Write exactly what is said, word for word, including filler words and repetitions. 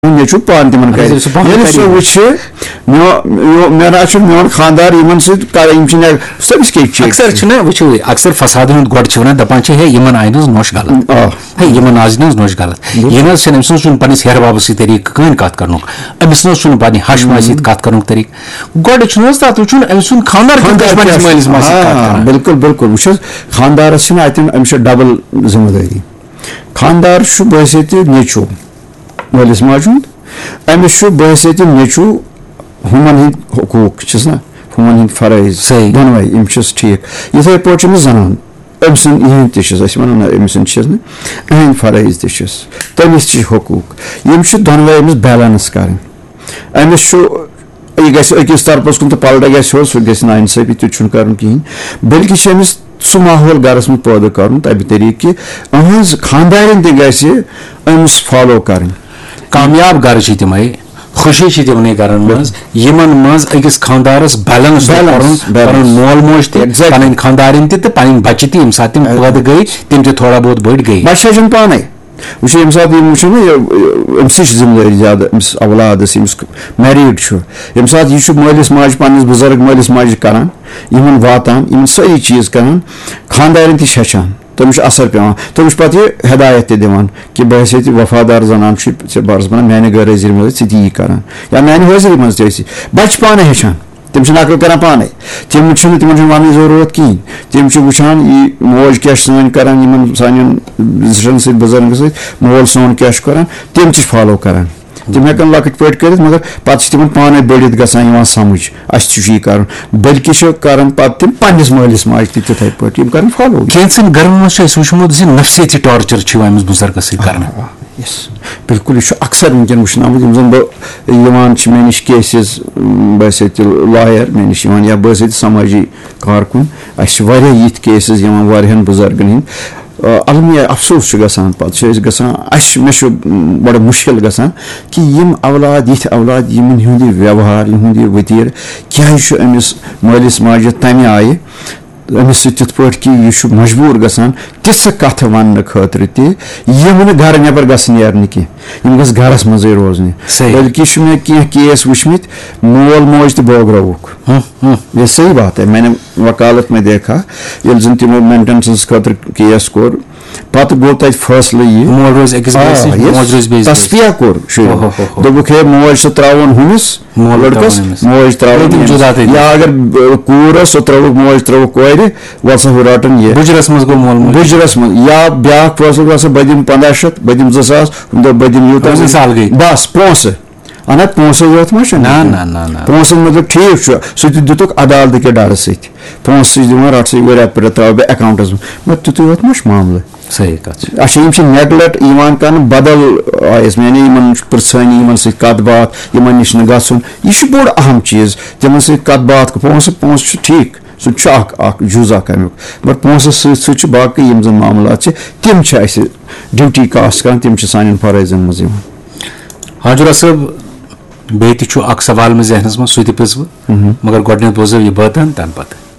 نیچو پان تمن کر سو وچ میرا میون خاندار یمن سمس اکثر وچو اکثر فساد ہند گوڑ ونان دپان ہے یمن آئی نز نوش غلط ہے یمن آز نز نوش غلط یہ نز أمس نز چھُنہٕ پننس ہیر بابس سۭتۍ طریقہٕ کٕہٕنۍ کتھ کرنُک أمس نز چھُنہٕ پننہِ ہش ماجہِ سۭتۍ کتھ کرنُک طریقہٕ گۄڈٕ چھُ نہ تتھ وٕچھُن أمۍ سُنٛد خاندار پننس مٲلِس ماجہِ سۭتۍ بالکل بالکل وٕچھ حظ خاندارس چھِنہٕ اتٮ۪ن أمِس چھِ ڈبل ذمہٕ دٲری خاندار چھُ بحثیتہِ نیچو مٲلِس ماجہِ ہُنٛد أمِس چھُ بحثیتہِ نیچو ہُمن ہٕنٛدۍ حقوٗق چھِس نا ہُمن ہٕنٛدۍ فرٲیض دۄنوَے یِم چھِس ٹھیٖک یِتھَے پٲٹھۍ چھِ أمِس زنان أمۍ سٕنٛدۍ یِہِنٛدۍ تہِ چھِس أسۍ وَنو نہ أمۍ سٕنٛدۍ چھِس نہٕ یِہِنٛدۍ فرٲیض تہِ چھِس تٔمِس تہِ چھِ حقوٗق یِم چھِ دۄنوَے أمِس بیلَنس کَرٕنۍ أمِس چھُ یہِ گژھِ أکِس طرفس کُن تہٕ پلٹہٕ گژھِ ہیوٚر سُہ گژھِ نا اِنصٲفی تہِ چھُنہٕ کَرُن کِہیٖنۍ بٔلکہِ چھِ أمِس سُہ ماحول گرس منٛز پٲدٕ کَرُن تَمہِ طریٖقہٕ کہِ أہٕنٛز خاندارِنۍ تہِ گژھِ أمِس فالو کَرٕنۍ کامیاب گرٕ چھِ تِمے خوشی چھِ تِمنٕے گرن منٛز یِمن منٛز أکِس خاندارس بیلنس پنُن مول موج تہِ پنٕنۍ خاندارِنۍ تہِ تہٕ پنٕنۍ بچہِ تہِ ییٚمہِ ساتہٕ تِم پٲدٕ گٔے تِم تہِ تھوڑا بہت بٔڑۍ گٔے بچہِ ہیٚچھن پانے وٕچھو ییٚمہِ ساتہٕ یِم وٕچھو نا أمسٕے چھِ ذمہٕ دٲری زیادٕ أمِس اولادس ییٚمِس میریٖڈ چھُ ییٚمہِ ساتہٕ یہِ چھُ مٲلِس ماجہِ پننِس بُزرگ مٲلِس ماجہِ کران یِمن واتان یِمن سٲری چیٖز کران خاندارِنۍ تہِ چھِ ہیٚچھان تٔمِس چھُ اثر پیوان تٔمِس چھُ پتہٕ یہِ ہدایت تہِ دِوان کہِ بحثیتہِ وفادار زنان چھُ ژےٚ بارس بنان میانہِ غٲر حٲضری منٛز ژٕ تہِ یی کران یا میانہِ حٲضری منٛز تہِ ٲسی بچہِ چھِ پانے ہیٚچھان تِم چھِ نقل کران پانے تِم چھِنہٕ تِمن چھُنہٕ وننٕچ ضروٗرت کِہینۍ تِم چھِ وٕچھان یہِ موج کیاہ چھِ سٲنۍ کران یِمن سانٮ۪ن زِٹھٮ۪ن سۭتۍ بُزرگن سۭتۍ مول سون کیاہ چھُ کران تِم تہِ چھِ فالو کران تِم ہٮ۪کن لۄکٕٹۍ پٲٹھۍ کٔرِتھ مگر پتہٕ چھِ تِمن پانے بٔڑِتھ گژھان یِوان سمجھ اَسہِ تہِ چھُ یہِ کرُن بٔلکہِ چھِ کران پتہٕ تِم پننِس مٲلِس ماجہِ تہِ تِتھٕے پٲٹھۍ یِم کرن فالو کینٛژن گرن منٛز چھُ اَسہِ وٕچھمُت زِ نفسیٲتی ٹارچر چھُ یِوان أمِس بُزرگس سۭتۍ کرنہٕ یس بالکل یہِ چھُ اکثر وٕنکیٚن وٕچھنہٕ آمُت یِم زن بہٕ یِوان چھِ مےٚ نِش کیسِز بحثیتہِ لایَر مےٚ نِش یِوان یا بحثیتہِ سمٲجی کارکُن اَسہِ چھِ واریاہ یِتھۍ کیسِز یِوان واریاہن بُزرگن ہٕنٛدۍ المیہ افسوس چھُ گژھان پتہٕ چھِ أسۍ گژھان اَسہِ چھُ مےٚ چھُ بڑٕ مُشکِل گژھان کہِ یِم اولاد یِتھۍ اولاد یِمن ہُنٛد یہِ ویوہار یِہُنٛد یہِ ؤتیٖر کیازِ چھُ أمِس مٲلِس ماجہِ تمہِ آیہِ أمِس سۭتۍ تِتھ پٲٹھۍ کہِ یہِ چھُ مجبوٗر گژھان تِژھٕ کتھٕ وننہٕ خٲطرٕ تہِ یِم نہٕ گرٕ نٮ۪بر گژھن نیرنہِ کینٛہہ یِم گژھِ گرس منٛزٕے روزنہِ بٔلکہِ چھُ مےٚ کینٛہہ کیس وٕچھمٕتۍ مول موج تہِ بٲگرٲوُکھ یہِ صحیح بات ہے میں نے وکالت میں دیکھا ییٚلہِ زن تِمو مینٹنسس خٲطرٕ کیس کوٚر پتہٕ گوٚو تتہِ فٲصلہٕ یہِ تصفیہ کوٚر شُرٮ۪ن دوٚپُکھ ہے موج سُہ ترٛاوُن ہُمِس لڑکس موج ترٛاوُن یا اگر کوٗر ٲس سۄ ترٛٲوٕکھ موج ترٛٲوٕکھ کورِ وَل سا ہُہ رٹان یہِ بُجرس منٛز گوٚو مول بُجرس منٛز یا بیاکھ فٲصلہٕ گوٚو سا بہٕ دِمہٕ پنٛداہ شیٚتھ بہٕ دِمہٕ زٕ ساس ہُم دوٚپ بہٕ دِمہٕ یوٗتاہ مِثال گٔے بس پونٛسہٕ اہن حظ پونٛسہٕ یوت ما چھُ پونٛسن مطلب ٹھیٖک چھُ سُہ تہِ دِتُکھ عدالتہٕ کہِ ڈرٕ سۭتۍ پونٛسہٕ چھِ دِوان رٹ سا رٮ۪تہٕ پٮ۪ٹھ ترٛاو بہٕ اٮ۪کاونٹس منٛز مگر تیُتُے یوت ما چھُ معاملہٕ صحیح کتھ چھِ اچھا یِم چھِ نیگلیکٹ یِوان کرنہٕ بدل آیس یعنی یِمن پرژھٲنی یِمن سۭتۍ کتھ باتھ یِمن نِش نہٕ گژھُن یہِ چھُ بوٚڑ اہم چیٖز تِمن سۭتۍ کتھ باتھ پونٛسہٕ پونٛسہٕ چھُ ٹھیٖک سُہ تہِ چھُ اکھ اکھ جُز اکھ امیُک مگر پونٛسس سۭتۍ سۭتۍ چھِ باقٕے یِم زن معاملات چھِ تِم چھِ اَسہِ ڈیوٹی کاسٹ کران تِم چھِ سانٮ۪ن فرٲیضن منٛز یِوان حاجرہ صٲب بیٚیہِ تہِ چھُ اکھ سوال مےٚ ذہنس منٛز سُہ تہِ پرٛژھٕ بہٕ مگر گۄڈٕنیتھ بوزو یہِ بٲتھن تمہِ پتہٕ